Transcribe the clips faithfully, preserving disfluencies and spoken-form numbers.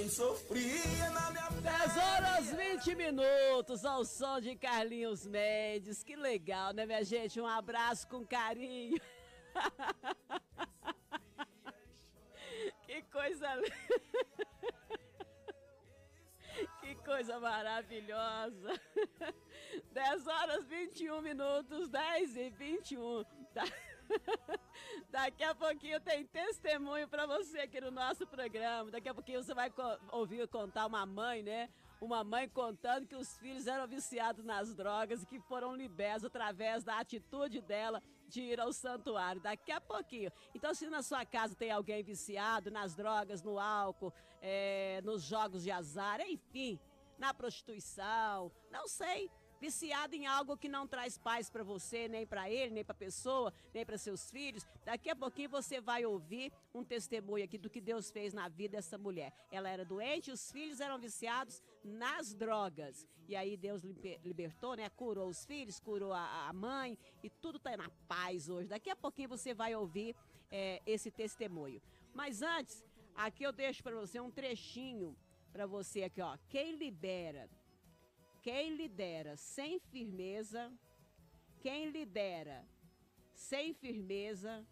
também sofria na minha pele. dez horas vinte minutos ao som de Carlinhos Mendes. Que legal, né, minha gente? Um abraço com carinho. Que coisa linda. Que coisa maravilhosa. dez horas vinte e um minutos, dez e vinte e um. Tá? Daqui a pouquinho tem testemunho pra você aqui no nosso programa. Daqui a pouquinho você vai co- ouvir contar uma mãe, né? Uma mãe contando que os filhos eram viciados nas drogas e que foram libertos através da atitude dela de ir ao santuário. Daqui a pouquinho. Então, se na sua casa tem alguém viciado nas drogas, no álcool, é, nos jogos de azar, enfim, na prostituição, não sei, viciado em algo que não traz paz para você, nem para ele, nem para a pessoa, nem para seus filhos. Daqui a pouquinho você vai ouvir um testemunho aqui do que Deus fez na vida dessa mulher. Ela era doente, os filhos eram viciados nas drogas. E aí Deus libertou, né? Curou os filhos, curou a, a mãe e tudo tá na paz hoje. Daqui a pouquinho você vai ouvir é, esse testemunho. Mas antes, aqui eu deixo para você um trechinho para você aqui, ó. Quem libera... Quem lidera sem firmeza, quem lidera sem firmeza,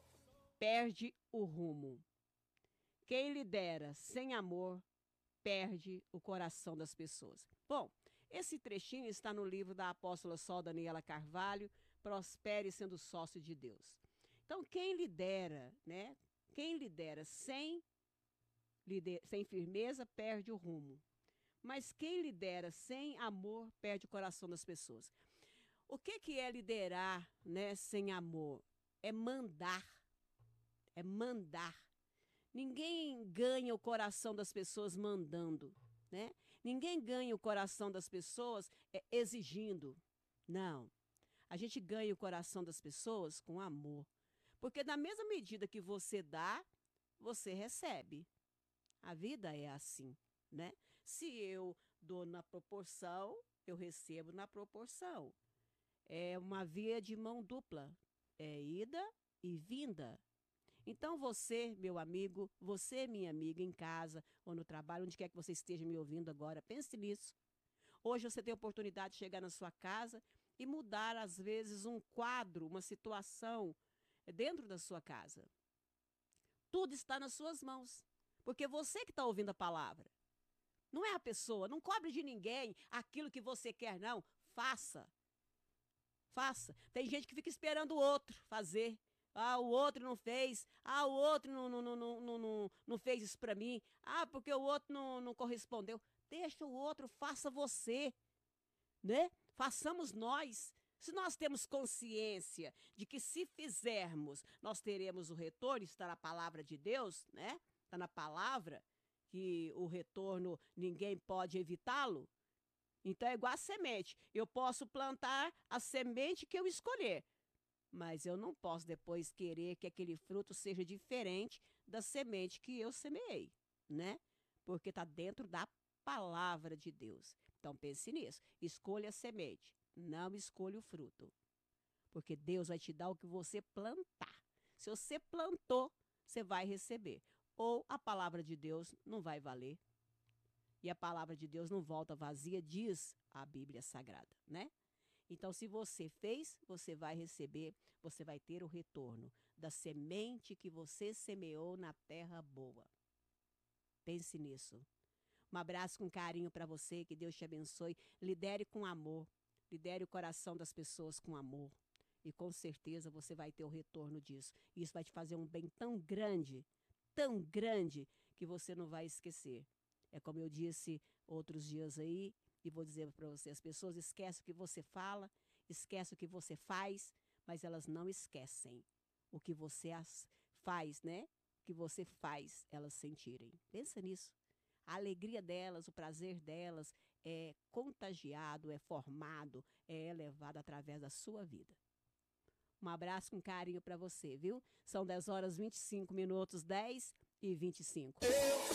perde o rumo. Quem lidera sem amor, perde o coração das pessoas. Bom, esse trechinho está no livro da apóstola Sol Daniela Carvalho, Prospere sendo sócio de Deus. Então, quem lidera, né? Quem lidera sem, lider, sem firmeza, perde o rumo. Mas quem lidera sem amor perde o coração das pessoas. O que, que é liderar, né, sem amor? É mandar. É mandar. Ninguém ganha o coração das pessoas mandando, né? Ninguém ganha o coração das pessoas é, exigindo. Não. A gente ganha o coração das pessoas com amor. Porque na mesma medida que você dá, você recebe. A vida é assim. Né? Se eu dou na proporção, eu recebo na proporção. É uma via de mão dupla. É ida e vinda. Então você, meu amigo, você, minha amiga, em casa ou no trabalho, onde quer que você esteja me ouvindo agora, pense nisso. Hoje você tem a oportunidade de chegar na sua casa e mudar, às vezes, um quadro, uma situação dentro da sua casa. Tudo está nas suas mãos. Porque você que está ouvindo a palavra. Não é a pessoa, não cobre de ninguém aquilo que você quer, não. Faça. Faça. Tem gente que fica esperando o outro fazer. Ah, o outro não fez. Ah, o outro não, não, não, não, não, não fez isso para mim. Ah, porque o outro não, não correspondeu. Deixa o outro, faça você. Né? Façamos nós. Se nós temos consciência de que se fizermos, nós teremos o retorno, está na palavra de Deus, né? Está na palavra. Que o retorno ninguém pode evitá-lo. Então é igual a semente. Eu posso plantar a semente que eu escolher, mas eu não posso depois querer que aquele fruto seja diferente da semente que eu semeei, né? Porque está dentro da palavra de Deus. Então pense nisso. Escolha a semente, não escolha o fruto. Porque Deus vai te dar o que você plantar. Se você plantou, você vai receber. Ou a palavra de Deus não vai valer. E a palavra de Deus não volta vazia, diz a Bíblia Sagrada, né? Então, se você fez, você vai receber, você vai ter o retorno da semente que você semeou na terra boa. Pense nisso. Um abraço com carinho para você, que Deus te abençoe. Lidere com amor, lidere o coração das pessoas com amor. E com certeza você vai ter o retorno disso. E isso vai te fazer um bem tão grande, tão grande, que você não vai esquecer. É como eu disse outros dias aí, e vou dizer para você, as pessoas esquecem o que você fala, esquecem o que você faz, mas elas não esquecem o que você as faz, né? O que você faz elas sentirem. Pensa nisso. A alegria delas, o prazer delas é contagiado, é formado, é elevado através da sua vida. Um abraço com carinho para você, viu? São dez horas e vinte e cinco minutos, dez e vinte e cinco. Eu